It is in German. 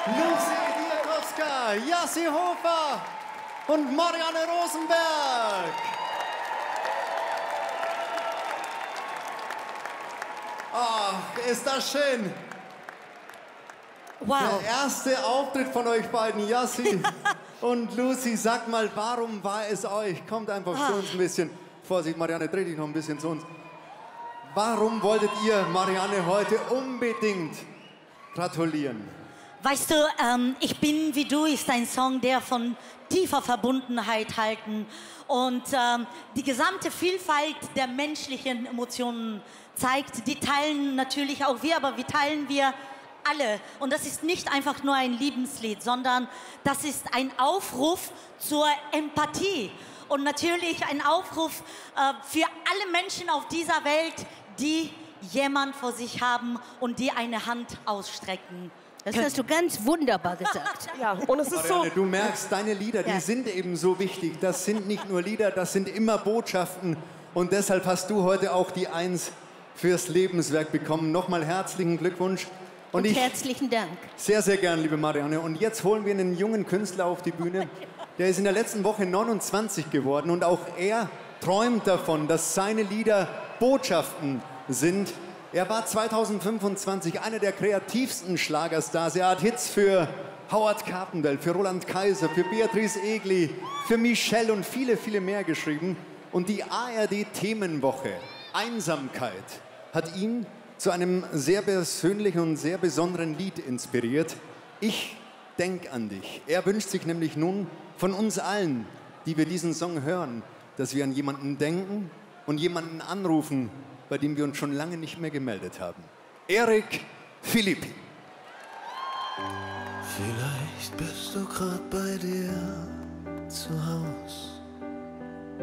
Lucy Diakowska, Jassi Hofer und Marianne Rosenberg. Ach, ist das schön. Wow. Der erste Auftritt von euch beiden, Jassi und Lucy. Sag mal, warum war es euch? Kommt einfach zu uns ein bisschen. Vorsicht, Marianne, dreh dich noch ein bisschen zu uns. Warum wolltet ihr Marianne heute unbedingt gratulieren? Weißt du, Ich bin wie du ist ein Song, der von tiefer Verbundenheit halten und die gesamte Vielfalt der menschlichen Emotionen zeigt. Die teilen natürlich auch wir, aber wie teilen wir alle? Und das ist nicht einfach nur ein Liebeslied, sondern das ist ein Aufruf zur Empathie und natürlich ein Aufruf für alle Menschen auf dieser Welt, die jemand vor sich haben und die eine Hand ausstrecken. Das hast du ganz wunderbar gesagt. Ja, und es ist Marianne, so... du merkst, deine Lieder, die sind eben so wichtig. Das sind nicht nur Lieder, das sind immer Botschaften. Und deshalb hast du heute auch die 1 fürs Lebenswerk bekommen. Nochmal herzlichen Glückwunsch. Und herzlichen Dank. Sehr, sehr gern, liebe Marianne. Und jetzt holen wir einen jungen Künstler auf die Bühne. Der ist in der letzten Woche 29 geworden. Und auch er träumt davon, dass seine Lieder Botschaften sind. Er war 2025 einer der kreativsten Schlagerstars. Er hat Hits für Howard Carpendale, für Roland Kaiser, für Beatrice Egli, für Michelle und viele, viele mehr geschrieben. Und die ARD-Themenwoche Einsamkeit hat ihn zu einem sehr persönlichen und sehr besonderen Lied inspiriert. Ich denk an dich. Er wünscht sich nämlich nun von uns allen, die wir diesen Song hören, dass wir an jemanden denken und jemanden anrufen, bei dem wir uns schon lange nicht mehr gemeldet haben. Eric Philippi. Vielleicht bist du grad bei dir zu Haus.